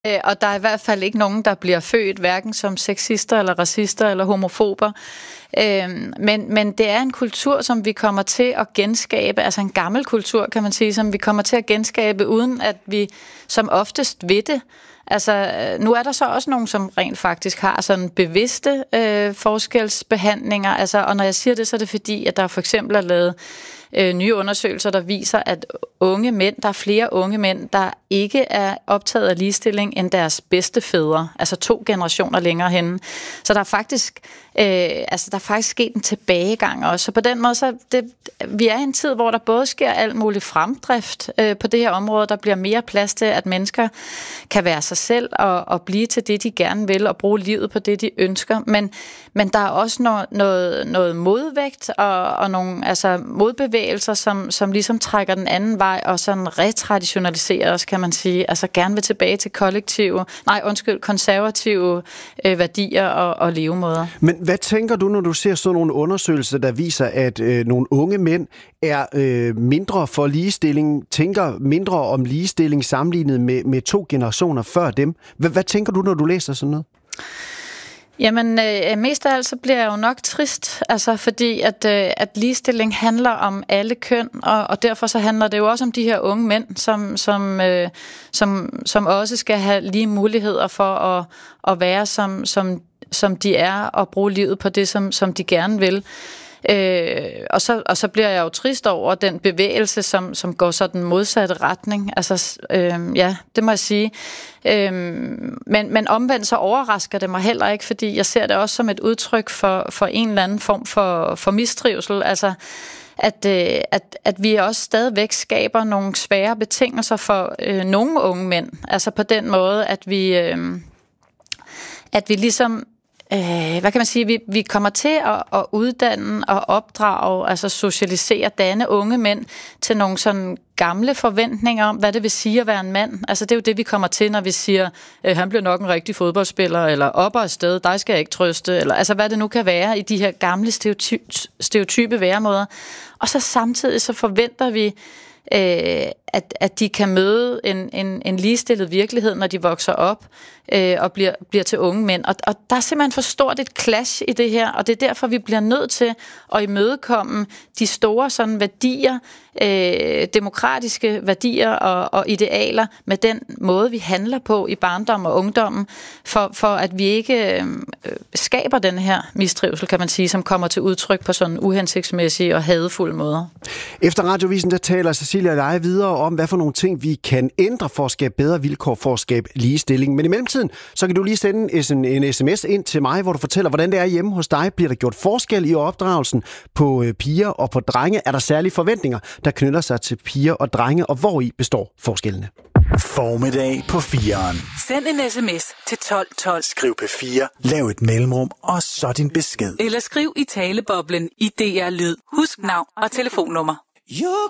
Og der er i hvert fald ikke nogen, der bliver født hverken som sexister eller racister eller homofober. Men det er en kultur, som vi kommer til at genskabe, altså en gammel kultur, kan man sige, som vi kommer til at genskabe, uden at vi som oftest ved det. Altså, nu er der så også nogen, som rent faktisk har sådan bevidste forskelsbehandlinger. Altså, og når jeg siger det, så er det fordi, at der for eksempel er lavet nye undersøgelser, der viser, at der er flere unge mænd, der ikke er optaget af ligestilling end deres bedstefædre, altså 2 generationer længere henne. Så der er faktisk, sket en tilbagegang også. Så på den måde, vi er i en tid, hvor der både sker alt muligt fremdrift på det her område, der bliver mere plads til, at mennesker kan være sig selv og blive til det, de gerne vil, og bruge livet på det, de ønsker. Men der er også noget modvægt og nogle modbevægelser, som ligesom trækker den anden vej og sådan retraditionaliserer os, kan man sige. Altså gerne vil tilbage til konservative værdier og levemåder. Men hvad tænker du, når du ser sådan nogle undersøgelser, der viser, at nogle unge mænd er mindre for ligestilling, tænker mindre om ligestilling sammenlignet med 2 generationer før dem? Hvad tænker du, når du læser sådan noget? Jamen, mest af alt så bliver jeg jo nok trist, altså fordi at ligestilling handler om alle køn, og derfor så handler det jo også om de her unge mænd, som også skal have lige muligheder for at være som de er, og bruge livet på det, som de gerne vil. Og så bliver jeg jo trist over den bevægelse, som går så den modsatte retning. Altså, det må jeg sige. Men omvendt så overrasker det mig heller ikke, fordi jeg ser det også som et udtryk for en eller anden form for mistrivsel. Altså, at vi også stadigvæk skaber nogle svære betingelser for nogle unge mænd. Altså på den måde, at vi ligesom hvad kan man sige, vi kommer til at uddanne og opdrage, altså socialisere, danne unge mænd til nogle sådan gamle forventninger om, hvad det vil sige at være en mand. Altså det er jo det, vi kommer til, når vi siger, han bliver nok en rigtig fodboldspiller, eller op og afsted, dig skal jeg ikke trøste, eller altså hvad det nu kan være i de her gamle stereotype væremåder. Og så samtidig så forventer vi, at de kan møde en ligestillet virkelighed, når de vokser op og bliver til unge mænd. Og der er simpelthen for stort et clash i det her, og det er derfor, vi bliver nødt til at imødekomme de store sådan værdier, demokratiske værdier og idealer med den måde, vi handler på i barndom og ungdommen, for at vi ikke skaber den her mistrivsel, kan man sige, som kommer til udtryk på sådan uhensigtsmæssige og hadefulde måder. Efter Radiovisen, der taler Cecilia og jeg videre om, hvad for nogle ting vi kan ændre for at skabe bedre vilkår for at skabe ligestilling. Men i mellemtiden, så kan du lige sende en sms ind til mig, hvor du fortæller, hvordan det er hjemme hos dig. Bliver der gjort forskel i opdragelsen på piger og på drenge? Er der særlige forventninger, der knytter sig til piger og drenge, og hvori består forskellene? Formiddag på 4'eren. Send en sms til 1212. Skriv P4, lav et mellemrum, og så din besked. Eller skriv i taleboblen i DR Lyd. Husk navn og telefonnummer. You